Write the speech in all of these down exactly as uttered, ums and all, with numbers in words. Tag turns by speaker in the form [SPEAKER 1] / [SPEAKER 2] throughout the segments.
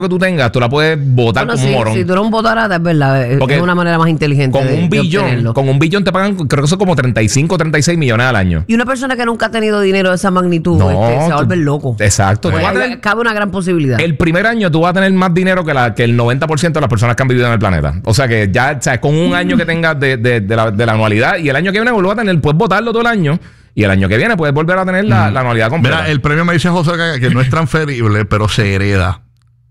[SPEAKER 1] que tú tengas, tú la puedes botar
[SPEAKER 2] bueno,
[SPEAKER 1] como
[SPEAKER 2] sí,
[SPEAKER 1] un morón.
[SPEAKER 2] Si tú eres un botarata, es verdad. Porque es una manera más inteligente
[SPEAKER 1] con
[SPEAKER 2] de,
[SPEAKER 1] un billón,
[SPEAKER 2] de
[SPEAKER 1] con un billón te pagan, creo que son como treinta y cinco, treinta y seis millones al año.
[SPEAKER 2] Y una persona que nunca ha tenido dinero de esa magnitud
[SPEAKER 1] no,
[SPEAKER 2] este, se va a
[SPEAKER 1] tú,
[SPEAKER 2] volver loco.
[SPEAKER 1] Exacto.
[SPEAKER 2] Pues
[SPEAKER 1] Tú vas a
[SPEAKER 2] ahí
[SPEAKER 1] tener,
[SPEAKER 2] cabe una gran posibilidad.
[SPEAKER 1] el primer año tú vas a tener más dinero que, la, que el noventa por ciento de las personas que han vivido en el planeta. O sea que ya, o sea, con un año que tengas de, de, de, la, de la anualidad y el año que viene vuelves a tener, puedes votarlo todo el año. Y el año que viene puedes volver a tener la, mm. la anualidad completa.
[SPEAKER 3] Mira, el premio me dice José que, que no es transferible, pero se hereda.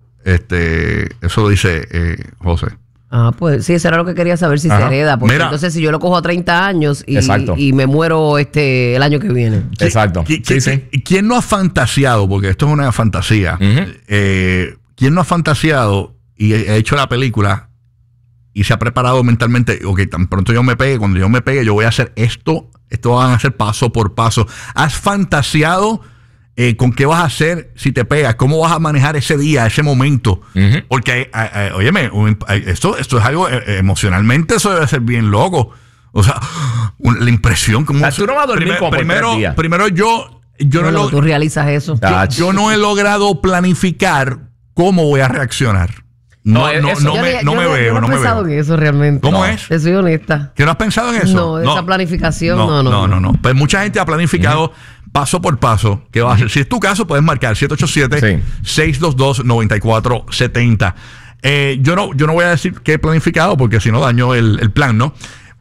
[SPEAKER 3] Este, eso lo dice eh, José.
[SPEAKER 2] Ah, pues sí, eso era lo que quería saber, si Ajá. se hereda. Porque Mira, entonces si yo lo cojo a treinta años y, y me muero este el año que viene.
[SPEAKER 1] Exacto.
[SPEAKER 3] ¿Qui, qui, sí, sí. ¿Quién no ha fantaseado? Porque esto es una fantasía. Uh-huh. eh, ¿Quién no ha fantaseado y ha hecho la película y se ha preparado mentalmente? Ok, tan pronto yo me pegue, cuando yo me pegue, yo voy a hacer esto. Esto van a hacer paso por paso. ¿Has fantaseado eh, con qué vas a hacer si te pegas? ¿Cómo vas a manejar ese día, ese momento? Uh-huh. Porque, eh, eh, óyeme, esto, esto es algo eh, emocionalmente, eso debe ser bien loco. O sea, un, la impresión como... O sea,
[SPEAKER 1] tú no vas a dormir primer, como
[SPEAKER 3] primero,
[SPEAKER 1] por tres días.
[SPEAKER 3] Primero yo... yo
[SPEAKER 2] bueno,
[SPEAKER 3] no lo,
[SPEAKER 2] tú realizas eso.
[SPEAKER 3] Yo, yo no he logrado planificar cómo voy a reaccionar. No, no, no, no, me, no me veo.
[SPEAKER 2] Yo no he pensado en eso realmente.
[SPEAKER 3] ¿Cómo
[SPEAKER 2] no,
[SPEAKER 3] es?
[SPEAKER 2] Te soy honesta.
[SPEAKER 3] ¿Que no has pensado en eso?
[SPEAKER 2] No, de no, esa planificación, no, no.
[SPEAKER 3] No, no, no. no. Pues mucha gente ha planificado uh-huh. paso por paso qué va a hacer. Si es tu caso, puedes marcar siete ocho siete, seis dos dos, nueve cuatro siete cero. Eh, yo, no, yo no voy a decir qué he planificado porque si no daño el, el plan, ¿no?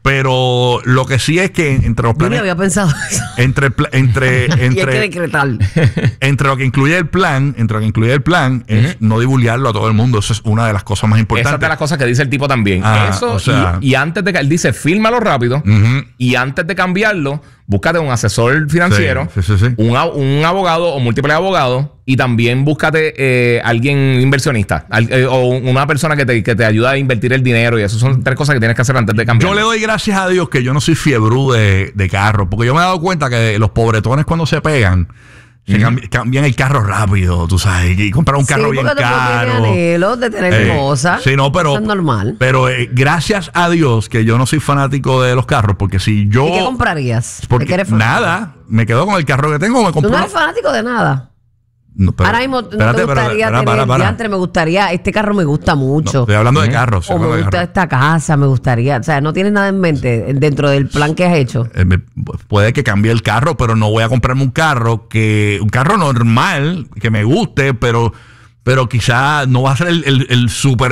[SPEAKER 3] Pero lo que sí es que entre los planes.
[SPEAKER 2] Yo ni había pensado eso.
[SPEAKER 3] Entre, entre, entre,
[SPEAKER 2] y hay que decretar.
[SPEAKER 3] Entre lo que incluye el plan, entre lo que incluye el plan, uh-huh. es no divulgarlo a todo el mundo. Eso es una de las cosas más importantes.
[SPEAKER 1] Esa es de las cosas que dice el tipo también.
[SPEAKER 3] Ah,
[SPEAKER 1] eso,
[SPEAKER 3] o sea,
[SPEAKER 1] y, y antes de que él dice, fírmalo rápido, uh-huh. y antes de cambiarlo, búscate un asesor financiero,
[SPEAKER 3] sí, sí, sí, sí.
[SPEAKER 1] Un, un abogado o múltiples abogados, y también búscate eh, alguien inversionista al, eh, o una persona que te, que te ayuda a invertir el dinero, y eso son tres cosas que tienes que hacer antes de cambiar.
[SPEAKER 3] Yo le doy gracias a Dios que yo no soy fiebrú de, de carro, porque yo me he dado cuenta que los pobretones cuando se pegan se uh-huh. cambi- cambian el carro rápido, tú sabes, y comprar un carro
[SPEAKER 2] sí,
[SPEAKER 3] bien
[SPEAKER 2] porque
[SPEAKER 3] caro.
[SPEAKER 2] Tiene anhelos de tener eh, cosas.
[SPEAKER 3] Sí, no, pero,
[SPEAKER 2] eso es normal.
[SPEAKER 3] Pero eh, gracias a Dios que yo no soy fanático de los carros, porque si yo...
[SPEAKER 2] ¿Y qué comprarías?
[SPEAKER 3] Porque ¿qué eres nada, me quedo con el carro que tengo. Me compro...
[SPEAKER 2] ¿Tú no eres fanático de nada?
[SPEAKER 3] No, pero,
[SPEAKER 2] ahora mismo no
[SPEAKER 3] espérate,
[SPEAKER 2] te gustaría
[SPEAKER 3] espérate,
[SPEAKER 2] tener
[SPEAKER 3] para, para.
[SPEAKER 2] diantre, me gustaría, este carro me gusta mucho.
[SPEAKER 3] No, estoy hablando de carros.
[SPEAKER 2] O me gusta carro. Esta casa, me gustaría. O sea, no tienes nada en mente dentro del plan que has hecho.
[SPEAKER 3] Eh, me, puede que cambie el carro, pero no voy a comprarme un carro que un carro normal, que me guste, pero, pero quizá no va a ser el, el, el super